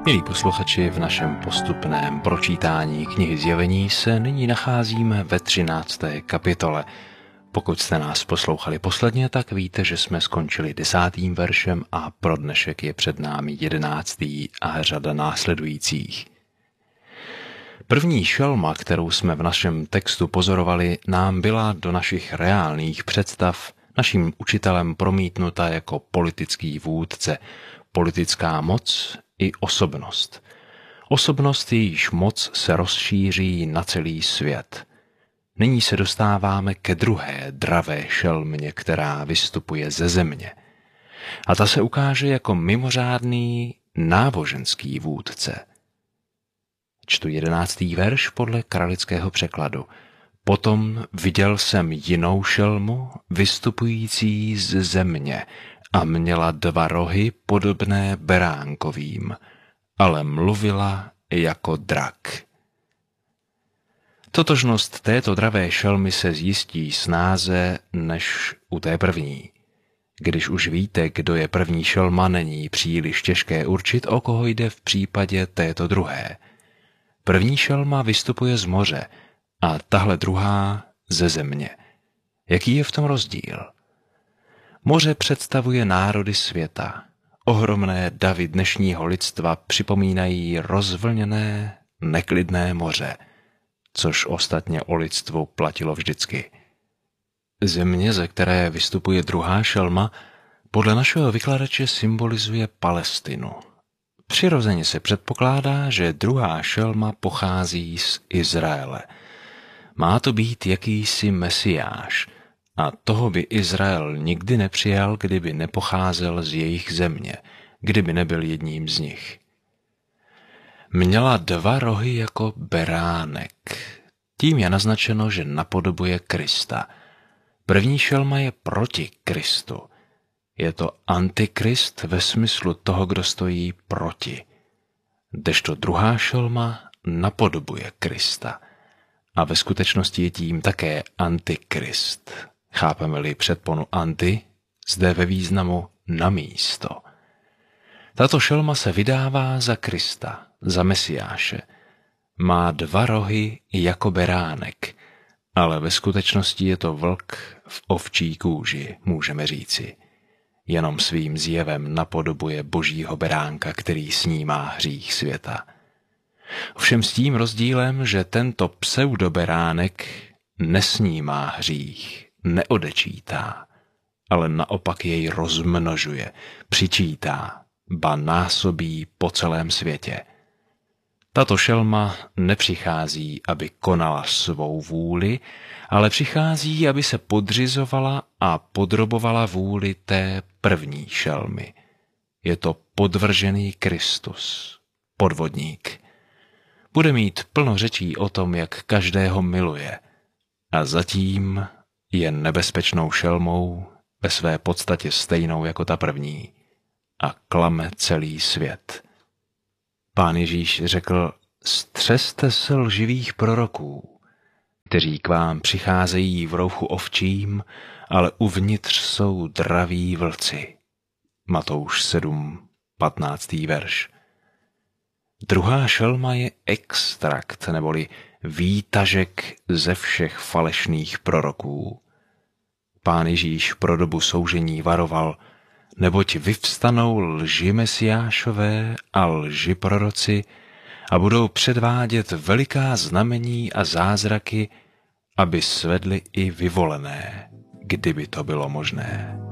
Milí posluchači, v našem postupném pročítání knihy Zjevení se nyní nacházíme ve 13. kapitole. Pokud jste nás poslouchali posledně, tak víte, že jsme skončili 10. veršem a pro dnešek je před námi 11. a řada následujících. První šelma, kterou jsme v našem textu pozorovali, nám byla do našich reálných představ naším učitelem promítnuta jako politický vůdce, politická moc i osobnost. Osobnost, jejíž moc se rozšíří na celý svět. Nyní se dostáváme ke druhé dravé šelmě, která vystupuje ze země. A ta se ukáže jako mimořádný náboženský vůdce. Čtu 11. verš podle kralického překladu. Potom viděl jsem jinou šelmu, vystupující z země, a měla 2 rohy podobné beránkovým, ale mluvila jako drak. Totožnost této dravé šelmy se zjistí snáze než u té první. Když už víte, kdo je první šelma, není příliš těžké určit, o koho jde v případě této druhé. První šelma vystupuje z moře a tahle druhá ze země. Jaký je v tom rozdíl? Moře představuje národy světa. Ohromné davy dnešního lidstva připomínají rozvlněné, neklidné moře, což ostatně o lidstvu platilo vždycky. Země, ze které vystupuje druhá šelma, podle našeho vykladače symbolizuje Palestinu. Přirozeně se předpokládá, že druhá šelma pochází z Izraele. Má to být jakýsi mesiáš, a toho by Izrael nikdy nepřijal, kdyby nepocházel z jejich země, kdyby nebyl jedním z nich. Měla 2 rohy jako beránek. Tím je naznačeno, že napodobuje Krista. První šelma je proti Kristu. Je to antikrist ve smyslu toho, kdo stojí proti. Kdežto druhá šelma napodobuje Krista. A ve skutečnosti je tím také antikrist. Chápeme-li předponu anti, zde ve významu na místo. Tato šelma se vydává za Krista, za Mesiáše. Má 2 rohy jako beránek, ale ve skutečnosti je to vlk v ovčí kůži, můžeme říci. Jenom svým zjevem napodobuje božího beránka, který snímá hřích světa. Ovšem s tím rozdílem, že tento pseudoberánek nesnímá hřích, neodečítá, ale naopak jej rozmnožuje, přičítá, ba násobí po celém světě. Tato šelma nepřichází, aby konala svou vůli, ale přichází, aby se podřizovala a podrobovala vůli té první šelmy. Je to podvržený Kristus, podvodník. Bude mít plno řečí o tom, jak každého miluje, a zatím je nebezpečnou šelmou, ve své podstatě stejnou jako ta první, a klame celý svět. Pán Ježíš řekl, střeste se lživých proroků, kteří k vám přicházejí v rouchu ovčím, ale uvnitř jsou draví vlci. Matouš 7, 15. verš. Druhá šelma je extrakt, neboli výtažek ze všech falešných proroků. Pán Ježíš pro dobu soužení varoval, neboť vyvstanou lži mesiášové a lži proroci a budou předvádět veliká znamení a zázraky, aby svedli i vyvolené, kdyby to bylo možné.